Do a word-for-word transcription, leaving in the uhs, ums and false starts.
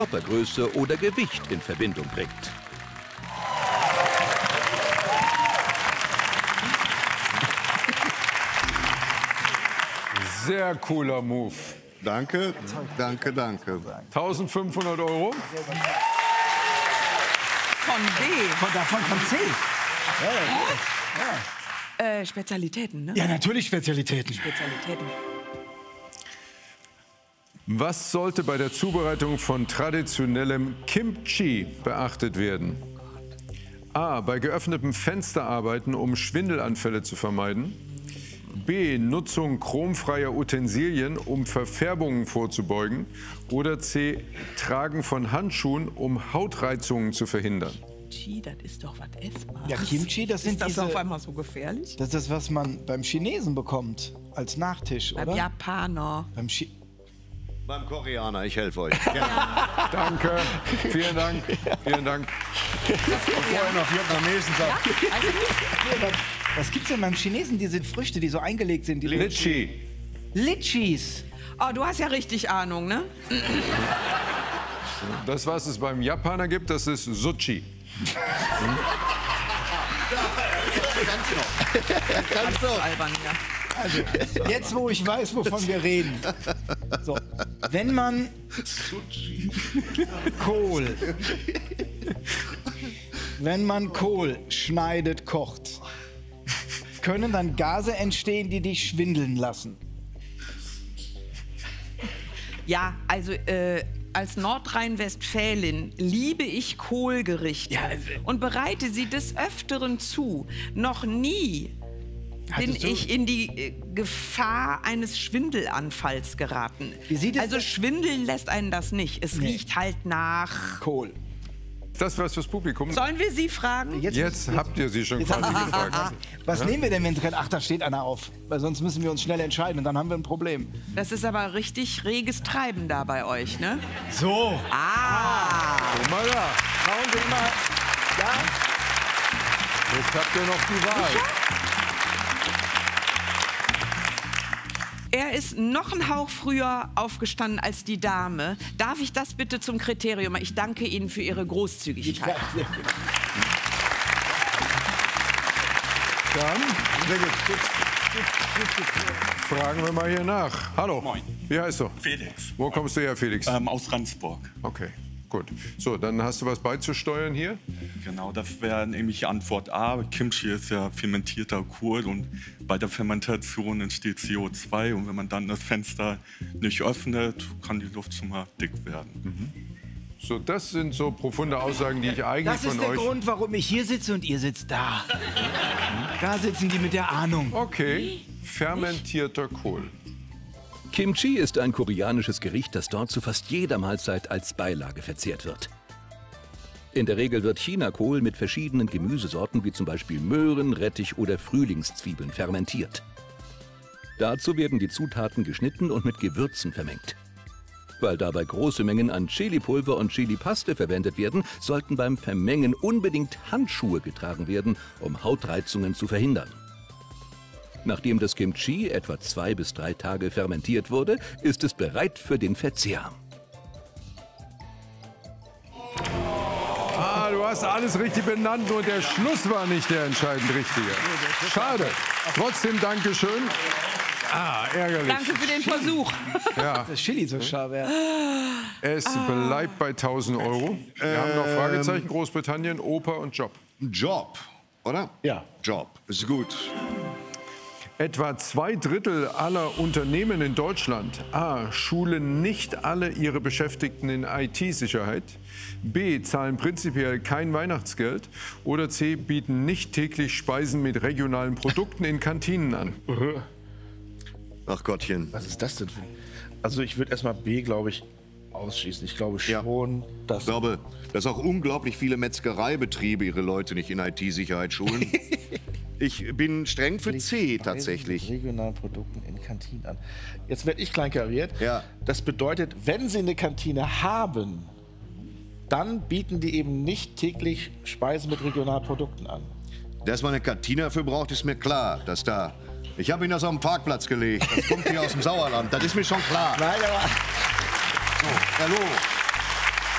Körpergröße oder Gewicht in Verbindung bringt. Sehr cooler Move. Danke, danke, danke. eintausendfünfhundert Euro. Von B. Von, davon von C. Ja, ja. Äh, Spezialitäten, ne? Ja, natürlich Spezialitäten. Spezialitäten. Was sollte bei der Zubereitung von traditionellem Kimchi beachtet werden? A. Bei geöffnetem Fenster arbeiten, um Schwindelanfälle zu vermeiden. B. Nutzung chromfreier Utensilien, um Verfärbungen vorzubeugen. Oder C. Tragen von Handschuhen, um Hautreizungen zu verhindern. Kimchi, das ist doch was Essbares. Ja, Kimchi, das sind Ist das diese, auf einmal so gefährlich? Das ist das, was man beim Chinesen bekommt, als Nachtisch, Beim oder? Japaner. Beim Chi Beim Koreaner, ich helfe euch. Danke, vielen Dank, vielen Dank. Vorher noch Vietnamesen sagt. Also, Was gibt's denn beim Chinesen, diese Früchte, die so eingelegt sind? Die Litchi. Litchis. oh, du hast ja richtig Ahnung, ne? Das, was es beim Japaner gibt, das ist Sushi. Ganz noch. Albern, ja. Also, jetzt, wo ich weiß, wovon wir reden. So, wenn man Kohl, wenn man Kohl schneidet, kocht, können dann Gase entstehen, die dich schwindeln lassen. Ja, also äh, als Nordrhein-Westfälin liebe ich Kohlgerichte Ja, also- und bereite sie des Öfteren zu. Noch nie bin Hattest du- ich in die äh, Gefahr eines Schwindelanfalls geraten. Wie sieht es also denn- schwindeln lässt einen das nicht. Es Nee. riecht halt nach... Kohl. Das was fürs Publikum. Sollen wir Sie fragen? Jetzt habt ihr sie schon quasi gefragt. Was nehmen wir denn, wenn ach, da steht einer auf? Weil sonst müssen wir uns schnell entscheiden und dann haben wir ein Problem. Das ist aber richtig reges Treiben da bei euch, ne? So. Ah! Guck mal da. Schauen wir mal. Ja. Jetzt habt ihr noch die Wahl. Er ist noch einen Hauch früher aufgestanden als die Dame. Darf ich das bitte zum Kriterium? Ich danke Ihnen für Ihre Großzügigkeit. Dann fragen wir mal hier nach. Hallo. Moin. Wie heißt du? Felix. Wo kommst du her, Felix? Ähm, aus Randsburg. Okay, gut. So, dann hast du was beizusteuern hier. Genau, das wäre nämlich Antwort A. Kimchi ist ja fermentierter Kohl und bei der Fermentation entsteht C O zwei. Und wenn man dann das Fenster nicht öffnet, kann die Luft schon mal dick werden. So, das sind so profunde Aussagen, die ich eigentlich Das von ist der euch... Grund, warum ich hier sitze und ihr sitzt da. Da sitzen die mit der Ahnung. Okay, fermentierter Kohl. Kimchi ist ein koreanisches Gericht, das dort zu fast jeder Mahlzeit als Beilage verzehrt wird. In der Regel wird Chinakohl mit verschiedenen Gemüsesorten wie zum Beispiel Möhren, Rettich oder Frühlingszwiebeln fermentiert. Dazu werden die Zutaten geschnitten und mit Gewürzen vermengt. Weil dabei große Mengen an Chilipulver und Chilipaste verwendet werden, sollten beim Vermengen unbedingt Handschuhe getragen werden, um Hautreizungen zu verhindern. Nachdem das Kimchi etwa zwei bis drei Tage fermentiert wurde, ist es bereit für den Verzehr. Ah, du hast alles richtig benannt, nur der Schluss war nicht der entscheidend richtige. Schade. Trotzdem Dankeschön. Ah, ärgerlich. Danke für den Versuch. Ja, Das Chili so scharf, ja. es bleibt bei tausend Euro. Wir haben noch Fragezeichen, Großbritannien, Oper und Job. Job, oder? Ja. Job, ist gut. Etwa zwei Drittel aller Unternehmen in Deutschland A. schulen nicht alle ihre Beschäftigten in I T-Sicherheit, B. zahlen prinzipiell kein Weihnachtsgeld oder C. bieten nicht täglich Speisen mit regionalen Produkten in Kantinen an. Ach Gottchen. Was ist das denn für ein... Also ich würde erstmal B, glaube ich, ausschließen. Ich glaube schon, dass... Ich glaube, dass auch unglaublich viele Metzgereibetriebe ihre Leute nicht in I T-Sicherheit schulen. Ich bin streng für C tatsächlich. Mit regionalen Produkten in Kantinen an. Jetzt werde ich kleinkariert. Ja. Das bedeutet, wenn Sie eine Kantine haben, dann bieten die eben nicht täglich Speisen mit regionalen Produkten an. Dass man eine Kantine dafür braucht, ist mir klar. Dass da. Ich habe ihn das auf den Parkplatz gelegt. Das kommt hier aus dem Sauerland. Das ist mir schon klar. Nein, aber... So, hallo.